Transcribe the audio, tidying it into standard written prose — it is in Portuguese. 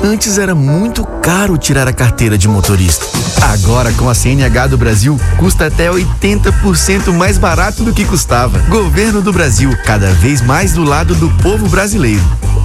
Antes era muito caro tirar a carteira de motorista. Agora, com a CNH do Brasil, custa até 80% mais barato do que custava. Governo do Brasil, cada vez mais do lado do povo brasileiro.